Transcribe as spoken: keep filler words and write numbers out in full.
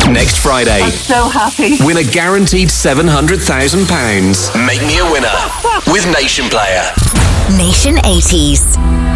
Next Friday, I'm so happy. win a guaranteed seven hundred thousand pounds. Make me a winner with Nation Player. Nation eighties.